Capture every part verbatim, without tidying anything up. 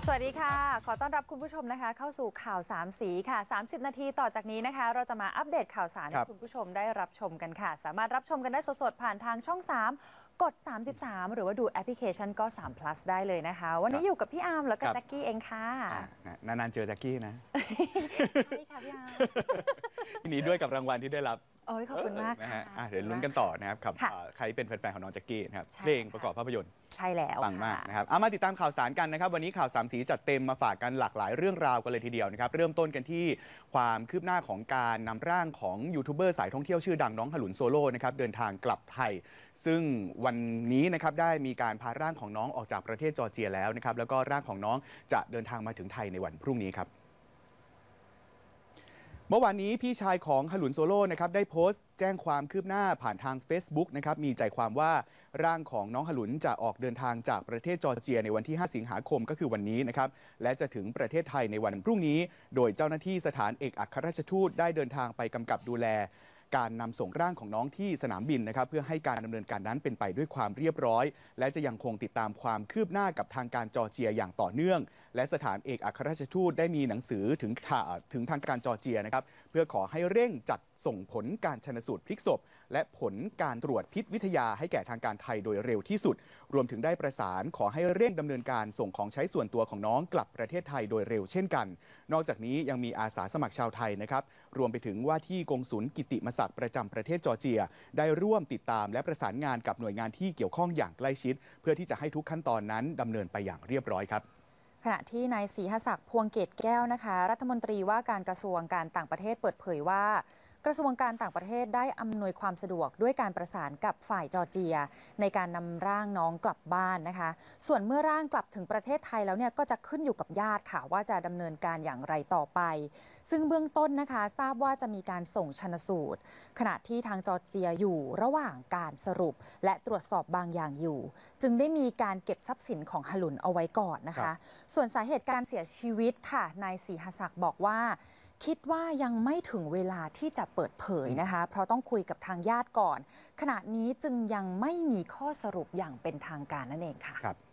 สวัสดีค่ะขอต้อนรับคุณผู้ชมนะคะเข้าสู่ข่าวสามสีค่ะสามสิบนาทีต่อจากนี้นะคะเราจะมาอัปเดตข่าวสารให้คุณผู้ชมได้รับชมกันค่ะสามารถรับชมกันได้สดๆผ่านทางช่องสามกดสามสิบสามหรือว่าดูแอปพลิเคชันก็สาม plus ได้เลยนะคะวันนี้อยู่กับพี่อาร์มแล้วก็แจ็คกี้เองค่ะนานๆเจอแจ็คกี้นะใช่ค่ะพี่อาร์มทีนี้ด้วยกับรางวัลที่ได้รับโอ้ยขอบคุณมากค่ะเดี๋ยวลุ้นกันต่อนะครับครับใครเป็นแฟนๆของน้องแจ็คกี้นะครับเพลงประกอบภาพยนตร์ใช่แล้วปังมากนะครับเอามาติดตามข่าวสารกันนะครับวันนี้ข่าวสามสีจัดเต็มมาฝากกันหลากหลายเรื่องราวกันเลยทีเดียวนะครับเริ่มต้นกันที่ความคืบหน้าของการนำร่างของยูทูบเบอร์สายท่องเที่ยวชื่อดังน้องหลุนโซโล่นะครับเดินทางกลับไทยซึ่งวันนี้นะครับได้มีการพาร่างของน้องออกจากประเทศจอร์เจียแล้วนะครับแล้วก็ร่างของน้องจะเดินทางมาถึงไทยในวันพรุ่งนี้ครับเมื่อวานนี้พี่ชายของหลุนโซโล่นะครับได้โพสต์แจ้งความคืบหน้าผ่านทาง Facebook นะครับมีใจความว่าร่างของน้องหลุนจะออกเดินทางจากประเทศจอร์เจียในวันที่ห้าสิงหาคมก็คือวันนี้นะครับและจะถึงประเทศไทยในวันพรุ่งนี้โดยเจ้าหน้าที่สถานเอกอัครราชทูตได้เดินทางไปกำกับดูแลการนำส่งร่างของน้องที่สนามบินนะครับเพื่อให้การดำเนินการนั้นเป็นไปด้วยความเรียบร้อยและจะยังคงติดตามความคืบหน้ากับทางการจอร์เจียอย่างต่อเนื่องและสถานเอกอัครราชทูตได้มีหนังสือถึงถึงทางการจอร์เจียนะครับเพื่อขอให้เร่งจัดส่งผลการชันสูตรพลิกศพและผลการตรวจพิษวิทยาให้แก่ทางการไทยโดยเร็วที่สุดรวมถึงได้ประสานขอให้เร่งดำเนินการส่งของใช้ส่วนตัวของน้องกลับประเทศไทยโดยเร็วเช่นกันนอกจากนี้ยังมีอาสาสมัครชาวไทยนะครับรวมไปถึงว่าที่กงสุลกิติมศักดิ์ประจำประเทศจอร์เจียได้ร่วมติดตามและประสานงานกับหน่วยงานที่เกี่ยวข้องอย่างใกล้ชิดเพื่อที่จะให้ทุกขั้นตอนนั้นดำเนินไปอย่างเรียบร้อยครับขณะที่นายศรีหศักดิ์พวงเกตแก้วนะคะรัฐมนตรีว่าการกระทรวงการต่างประเทศเปิดเผยว่ากระทรวงการต่างประเทศได้อำนวยความสะดวกด้วยการประสานกับฝ่ายจอร์เจียในการนำร่างน้องกลับบ้านนะคะส่วนเมื่อร่างกลับถึงประเทศไทยแล้วเนี่ยก็จะขึ้นอยู่กับญาติค่ะว่าจะดำเนินการอย่างไรต่อไปซึ่งเบื้องต้นนะคะทราบว่าจะมีการส่งชันสูตรขณะที่ทางจอร์เจียอยู่ระหว่างการสรุปและตรวจสอบบางอย่างอยู่จึงได้มีการเก็บทรัพย์สินของหลุนเอาไว้ก่อนนะคะส่วนสาเหตุการเสียชีวิตค่ะนายศรีหศักดิ์บอกว่าคิดว่ายังไม่ถึงเวลาที่จะเปิดเผยนะคะเพราะต้องคุยกับทางญาติก่อนขณะนี้จึงยังไม่มีข้อสรุปอย่างเป็นทางการนั่นเองค่ะครับ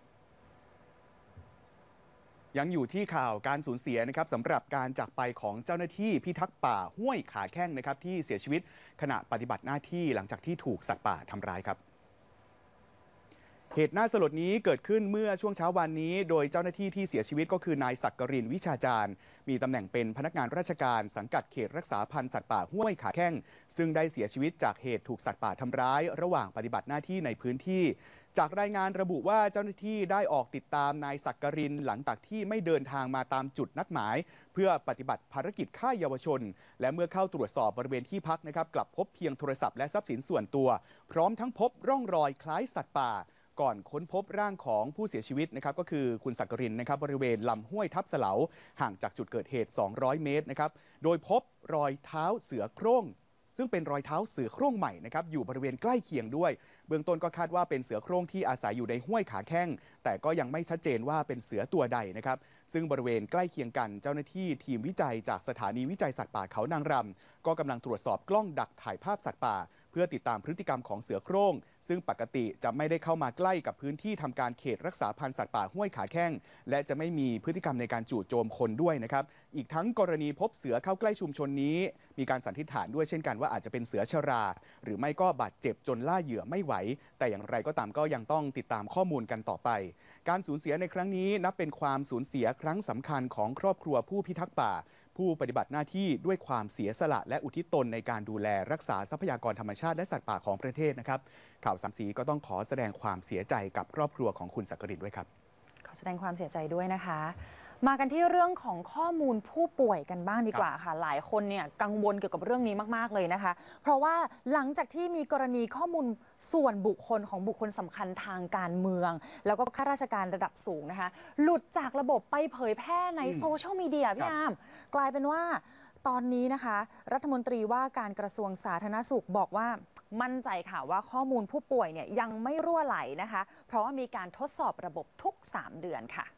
ยังอยู่ที่ข่าวการสูญเสียนะครับสำหรับการจากไปของเจ้าหน้าที่พิทักษ์ป่าห้วยขาแข้งนะครับที่เสียชีวิตขณะปฏิบัติหน้าที่หลังจากที่ถูกสัตว์ป่าทำร้ายครับเหตุน่าสลดนี้เกิดขึ้นเมื่อช่วงเช้าวันนี้โดยเจ้าหน้าที่ที่เสียชีวิตก็คือนายศักรินทร์วิชาจารย์มีตำแหน่งเป็นพนักงานราชการสังกัดเขตรักษาพันธุ์สัตว์ป่าห้วยขาแข้งซึ่งได้เสียชีวิตจากเหตุถูกสัตว์ป่าทำร้ายระหว่างปฏิบัติหน้าที่ในพื้นที่จากรายงานระบุว่าเจ้าหน้าที่ได้ออกติดตามนายศักรินทร์หลังจากที่ไม่เดินทางมาตามจุดนัดหมายเพื่อปฏิบัติภารกิจฆ่าเยาวชนและเมื่อเข้าตรวจสอบบริเวณที่พักนะครับกลับพบเพียงโทรศัพท์และทรัพย์สินส่วนตัวพร้อมทั้งพบร่องรอยคล้ายสัตว์ป่าก่อนค้นพบร่างของผู้เสียชีวิตนะครับก็คือคุณศักรินทร์นะครับบริเวณลำห้วยทับเสลาห่างจากจุดเกิดเหตุสองร้อยเมตรนะครับโดยพบรอยเท้าเสือโคร่งซึ่งเป็นรอยเท้าเสือโคร่งใหม่นะครับอยู่บริเวณใกล้เคียงด้วยเบื้องต้นก็คาดว่าเป็นเสือโคร่งที่อาศัยอยู่ในห้วยขาแข้งแต่ก็ยังไม่ชัดเจนว่าเป็นเสือตัวใดนะครับซึ่งบริเวณใกล้เคียงกันเจ้าหน้าที่ทีมวิจัยจากสถานีวิจัยสัตว์ป่าเขานางรำก็กำลังตรวจสอบกล้องดักถ่ายภาพสัตว์ป่าเพื่อติดตามพฤติกรรมของเสือโคร่งซึ่งปกติจะไม่ได้เข้ามาใกล้กับพื้นที่ทำการเขตรักษาพันธุ์สัตว์ป่าห้วยขาแข้งและจะไม่มีพฤติกรรมในการจู่โจมคนด้วยนะครับอีกทั้งกรณีพบเสือเข้าใกล้ชุมชนนี้มีการสันนิษฐานด้วยเช่นกันว่าอาจจะเป็นเสือชราหรือไม่ก็บาดเจ็บจนล่าเหยื่อไม่ไหวแต่อย่างไรก็ตามก็ยังต้องติดตามข้อมูลกันต่อไปการสูญเสียในครั้งนี้นับเป็นความสูญเสียครั้งสำคัญของครอบครัวผู้พิทักษ์ป่าผู้ปฏิบัติหน้าที่ด้วยความเสียสละและอุทิศตนในการดูแลรักษาทรัพยากรธรรมชาติและสัตว์ป่าของประเทศนะครับข่าวสามสีก็ต้องขอแสดงความเสียใจกับครอบครัวของคุณศักรินทร์ด้วยครับขอแสดงความเสียใจด้วยนะคะมากันที่เรื่องของข้อมูลผู้ป่วยกันบ้างดีกว่าค่ะหลายคนเนี่ยกังวลเกี่ยวกับเรื่องนี้มากๆเลยนะคะเพราะว่าหลังจากที่มีกรณีข้อมูลส่วนบุคคลของบุคคลสำคัญทางการเมืองแล้วก็ข้าราชการระดับสูงนะคะหลุดจากระบบไปเผยแพร่ในโซเชียลมีเดียพี่อามกลายเป็นว่าตอนนี้นะคะรัฐมนตรีว่าการกระทรวงสาธารณสุขบอกว่ามั่นใจค่ะว่าข้อมูลผู้ป่วยเนี่ยยังไม่รั่วไหลนะคะเพราะว่ามีการทดสอบระบบทุกสามเดือนค่ะ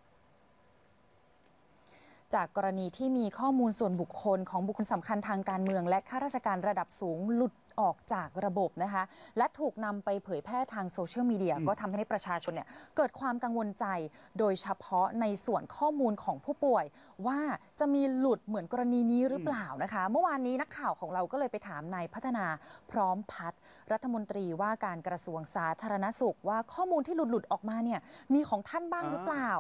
จากกรณีที่มีข้อมูลส่วนบุคคลของบุคคลสำคัญทางการเมืองและข้าราชการระดับสูงหลุดออกจากระบบนะคะและถูกนำไปเผยแพร่ทางโซเชียลมีเดียก็ทำให้ประชาชนเนี่ยเกิดความกังวลใจโดยเฉพาะในส่วนข้อมูลของผู้ป่วยว่าจะมีหลุดเหมือนกรณีนี้หรือเปล่านะคะเมื่อวานนี้นักข่าวของเราก็เลยไปถามนายพัฒนาพร้อมพัฒน์รัฐมนตรีว่าการกระทรวงสาธารณสุขว่าข้อมูลที่หลุดๆออกมาเนี่ยมีของท่านบ้างหรือเปล่า